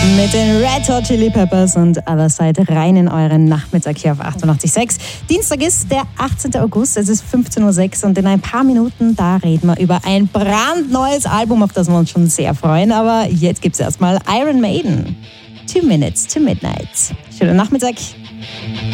Mit den Red Hot Chili Peppers und Other Side rein in euren Nachmittag hier auf 88.6. Dienstag ist der 18. August, es ist 15.06 Uhr und in ein paar Minuten, da reden wir über ein brandneues Album, auf das wir uns schon sehr freuen. Aber jetzt gibt's erstmal Iron Maiden. 2 Minutes to Midnight. Schönen Nachmittag.